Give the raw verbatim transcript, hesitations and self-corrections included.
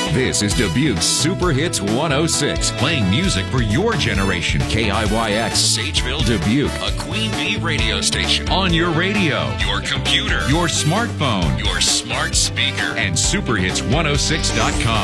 This is Dubuque's Super Hits one oh six, playing music for your generation. K I Y X, Sageville, Dubuque, a Queen Bee radio station. On your radio, your computer, your smartphone, your smart speaker, and super hits one oh six dot com.